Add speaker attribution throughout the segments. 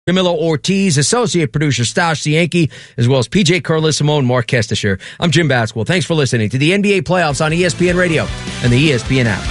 Speaker 1: Camilo Ortiz, associate producer Stash Cianki, as well as PJ Carlissimo and Mark Kestisher. I'm Jim Basquel. Thanks for listening to the NBA playoffs on ESPN Radio and the ESPN app.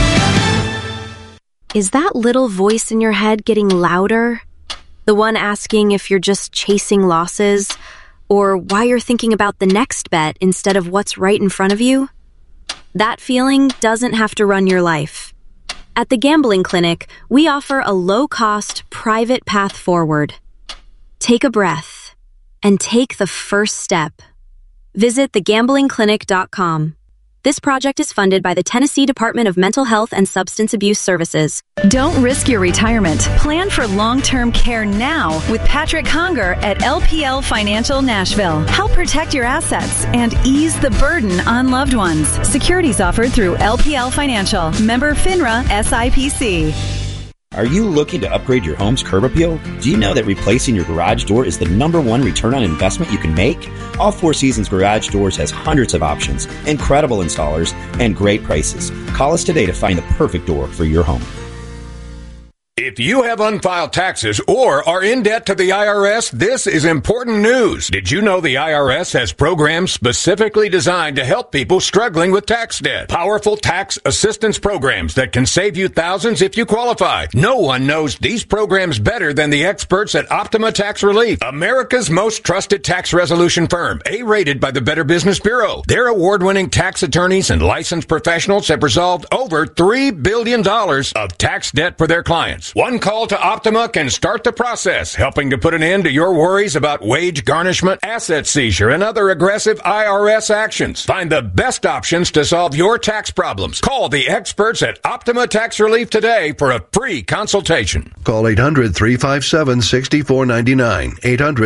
Speaker 2: Is that little voice in your head getting louder? The one asking if you're just chasing losses, or why you're thinking about the next bet instead of what's right in front of you? That feeling doesn't have to run your life. At the Gambling Clinic, we offer a low-cost, private path forward. Take a breath and take the first step. Visit thegamblingclinic.com. This project is funded by the Tennessee Department of Mental Health and Substance Abuse Services.
Speaker 3: Don't risk your retirement. Plan for long-term care now with Patrick Conger at LPL Financial Nashville. Help protect your assets and ease the burden on loved ones. Securities offered through LPL Financial. Member FINRA SIPC.
Speaker 4: Are you looking to upgrade your home's curb appeal? Do you know that replacing your garage door is the #1 return on investment you can make? All Four Seasons Garage Doors has hundreds of options, incredible installers, and great prices. Call us today to find the perfect door for your home.
Speaker 5: If you have unfiled taxes or are in debt to the IRS, this is important news. Did you know the IRS has programs specifically designed to help people struggling with tax debt? Powerful tax assistance programs that can save you thousands if you qualify. No one knows these programs better than the experts at Optima Tax Relief, America's most trusted tax resolution firm, A-rated by the Better Business Bureau. Their award-winning tax attorneys and licensed professionals have resolved over $3 billion of tax debt for their clients. One call to Optima can start the process, helping to put an end to your worries about wage garnishment, asset seizure, and other aggressive IRS actions. Find the best options to solve your tax problems. Call the experts at Optima Tax Relief today for a free consultation.
Speaker 6: Call 800-357-6499.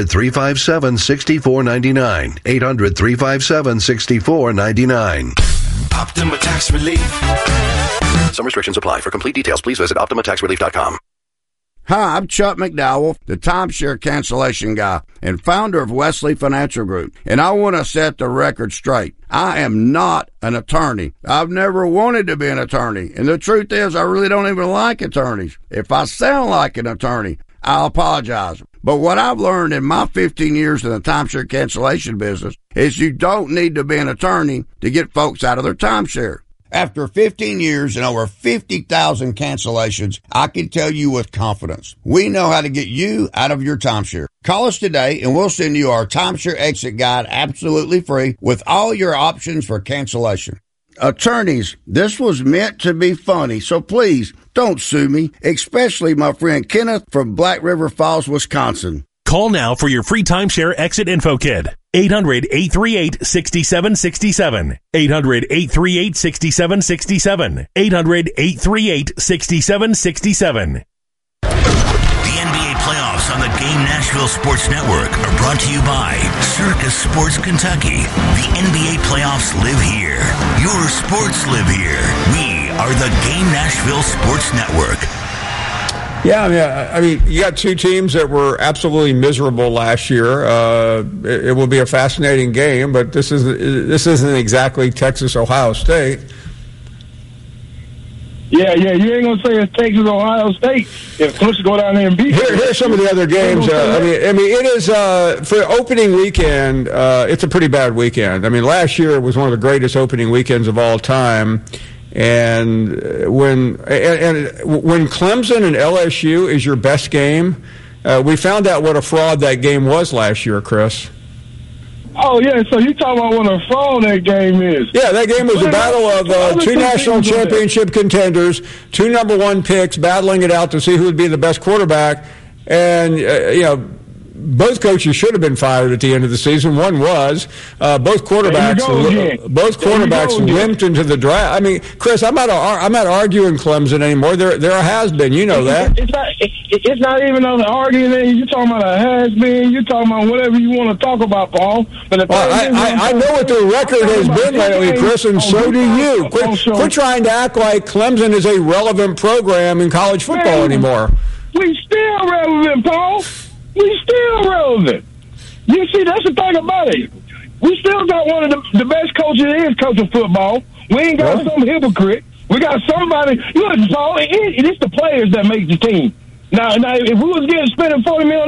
Speaker 6: 800-357-6499. 800-357-6499.
Speaker 7: Optima Tax Relief.
Speaker 6: Some restrictions apply. For complete details, please visit OptimaTaxRelief.com.
Speaker 8: Hi, I'm Chuck McDowell, the timeshare cancellation guy and founder of Wesley Financial Group, and I want to set the record straight. I am not an attorney. I've never wanted to be an attorney, and the truth is I really don't even like attorneys. If I sound like an attorney, I'll apologize. But what I've learned in my 15 years in the timeshare cancellation business is you don't need to be an attorney to get folks out of their timeshare. After 15 years and over 50,000 cancellations, I can tell you with confidence, we know how to get you out of your timeshare. Call us today and we'll send you our timeshare exit guide absolutely free with all your options for cancellation. Attorneys, this was meant to be funny, so please don't sue me, especially my friend Kenneth from Black River Falls, Wisconsin.
Speaker 9: Call now for your free timeshare exit info kit. 800-838-6767. 800-838-6767. 800-838-6767.
Speaker 7: The NBA playoffs on the Game Nashville Sports Network are brought to you by Circus Sports Kentucky. The NBA playoffs live here. Your sports live here. We are the Game Nashville Sports Network.
Speaker 10: Yeah, I mean, you got two teams that were absolutely miserable last year. It will be a fascinating game, but this isn't exactly Texas Ohio State.
Speaker 11: Yeah, you ain't gonna say it's Texas Ohio State if Clemson go down there and beat.
Speaker 10: Here's some of the other games. I mean, it is for opening weekend. It's a pretty bad weekend. I mean, last year it was one of the greatest opening weekends of all time. And when Clemson and LSU is your best game, we found out what a fraud that game was last year, Chris.
Speaker 11: Oh, yeah, so you talking about what a fraud that game is.
Speaker 10: Yeah, that game was a battle of two national championship contenders, two number one picks, battling it out to see who would be the best quarterback. And, both coaches should have been fired at the end of the season. One was. Both quarterbacks limped into the draft. I mean, Chris, I'm not arguing Clemson anymore. There has been. You know that.
Speaker 11: It's not even an argument. You're talking about a has been. You're talking about whatever you want to talk about, Paul. But
Speaker 10: I know what the record has been lately, Chris, and so do you. Quit trying to act like Clemson is a relevant program in college football anymore.
Speaker 11: We still relevant, Paul. We still relevant. You see, that's the thing about it. We still got one of the best coaches that is coaching football. We ain't got some hypocrite. We got somebody. Look, Paul, it's the players that make the team. Now, if we was spending $40 million